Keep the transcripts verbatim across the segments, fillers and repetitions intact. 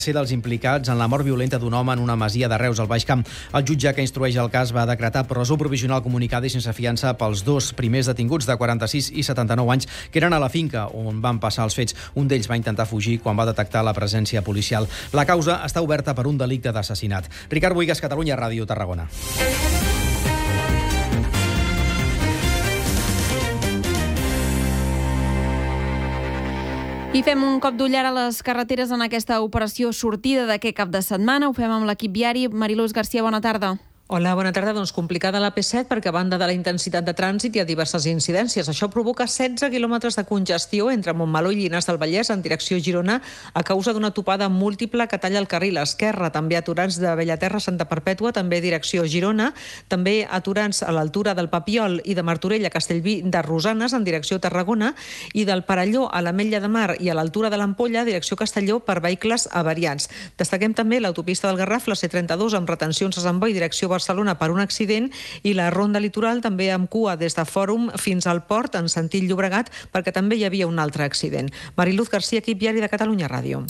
ser dels implicats en la mort violenta d'un home en una masia de Reus, al Baix Camp. El jutge que instrueix el cas va decretar presó provisional comunicada i sense fiança pels dos primers detinguts de quaranta-sis i setanta-nou anys que eren a la finca on van passar els fets. Un d'ells va intentar fugir quan va detectar la presència policial. La causa està oberta per un delicte d'assassinat. Ricard Boigas, Catalunya Ràdio, Tarragona. I fem un cop d'ull ara a les carreteres en aquesta operació sortida d'aquest cap de setmana. Ho fem amb l'equip viari. Mariluz García, bona tarda. Hola, bona tarda. Doncs complicada la P set perquè a banda de la intensitat de trànsit hi ha diverses incidències. Això provoca setze quilòmetres de congestió entre Montmeló i Llinars del Vallès en direcció Girona a causa d'una topada múltiple que talla el carril esquerre. També aturants de Bellaterra a Santa Perpètua, també direcció Girona. També aturants a l'altura del Papiol i de Martorell a Castellví de Rosanes en direcció Tarragona i del Perelló a l'Ametlla de Mar i a l'altura de l'Ampolla direcció Castelló per vehicles avariats. Destaquem també l'autopista del Garraf, la C trenta-dos, amb retencions a Sant Boi direcció Barcelona Barcelona per un accident i la ronda litoral també amb cua des de Fòrum fins al port en sentit Llobregat perquè també hi havia un altre accident. Mariluz García, equip viari de Catalunya Ràdio.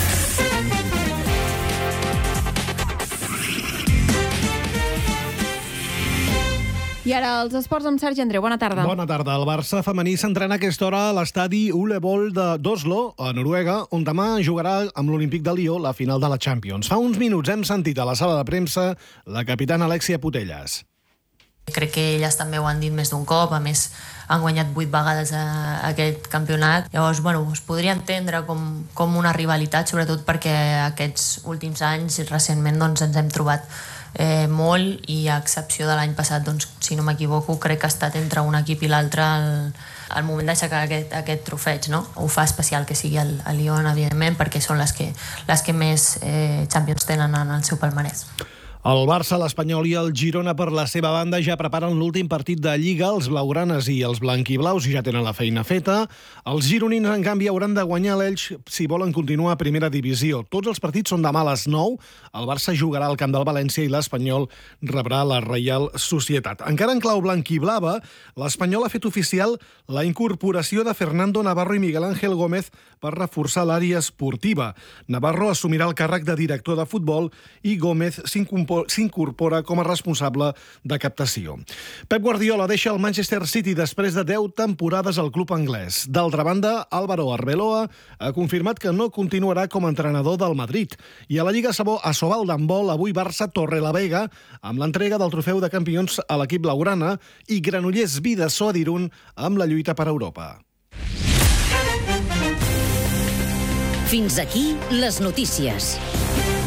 I ara els esports amb Sergi Andreu. Bona tarda. Bona tarda. El Barça femení s'entrena a aquesta hora a l'estadi Ullevål d'Oslo, a Noruega, on demà jugarà amb l'Olímpic de Lió la final de la Champions. Fa uns minuts hem sentit a la sala de premsa la capitana Alexia Putellas. Crec que elles també ho han dit més d'un cop, a més han guanyat vuit vegades a aquest campionat. Llavors, bueno, es podria entendre com, com una rivalitat, sobretot perquè aquests últims anys, recentment, doncs, ens hem trobat eh, molt i a excepció de l'any passat, doncs, si no m'equivoco, crec que ha estat entre un equip i l'altre el, el moment d'aixecar aquest, aquest trofeig, no? Ho fa especial que sigui el, el Lyon, evidentment, perquè són les que, les que més eh, Champions tenen en el seu palmarès. El Barça, l'Espanyol i el Girona, per la seva banda, ja preparen l'últim partit de Lliga. Els blaugranes i els blanquiblaus ja tenen la feina feta. Els gironins, en canvi, hauran de guanyar l'Elx si volen continuar a primera divisió. Tots els partits són demà a les nou. El Barça jugarà al camp del València i l'Espanyol rebrà la Reial Societat. Encara en clau blanquiblava, l'Espanyol ha fet oficial la incorporació de Fernando Navarro i Miguel Ángel Gómez per reforçar l'àrea esportiva. Navarro assumirà el càrrec de director de futbol i Gómez s'incorpora com a responsable de captació. Pep Guardiola deixa el Manchester City després de deu temporades al club anglès. D'altra banda, Álvaro Arbeloa ha confirmat que no continuarà com a entrenador del Madrid. I a la Lliga a Sobal d'handbol, avui Barça Torrelavega amb l'entrega del trofeu de campions a l'equip blaugrana i Granollers Bidasoa d'Irun amb la lluita per Europa. Fins aquí les notícies.